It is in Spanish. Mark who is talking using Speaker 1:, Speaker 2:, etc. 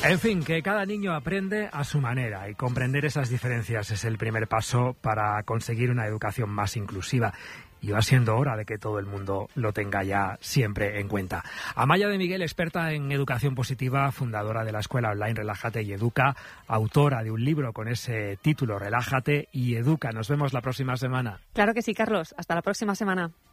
Speaker 1: En fin, que cada niño aprende a su manera y comprender esas diferencias es el primer paso para conseguir una educación más inclusiva. Y va siendo hora de que todo el mundo lo tenga ya siempre en cuenta. Amaya de Miguel, experta en educación positiva, fundadora de la escuela online Relájate y Educa, autora de un libro con ese título, Relájate y Educa. Nos vemos la próxima semana.
Speaker 2: Claro que sí, Carlos. Hasta la próxima semana.